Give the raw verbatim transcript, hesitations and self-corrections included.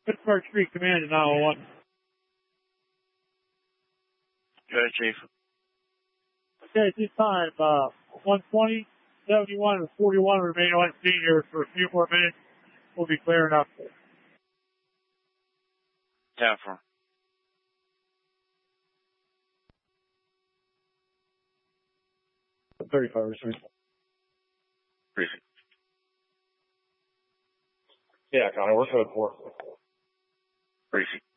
Pittsburgh Street Command to nine one one. Go ahead, Chief. Okay, at this time, uh, one twenty, seventy-one, and forty-one remain on scene here for a few more minutes. We'll be clearing up. ten four. thirty-five received. Briefing. Yeah, Connor, we're code four. Briefing.